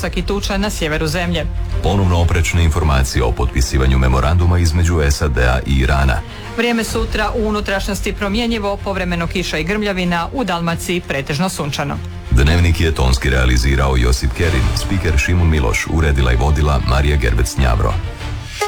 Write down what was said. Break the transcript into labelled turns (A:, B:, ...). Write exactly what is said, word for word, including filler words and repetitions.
A: prljasak i tuča na sjeveru zemlje.
B: Ponovno oprečne informacije o potpisivanju memoranduma između S A D-a i Irana.
A: Vrijeme sutra u unutrašnjosti promjenjivo, povremeno kiša i grmljavina, u Dalmaciji pretežno sunčano.
B: Dnevnik je tonski realizirao Josip Kerin, spiker Šimun Miloš, uredila i vodila Marija Gerbec-Njavro.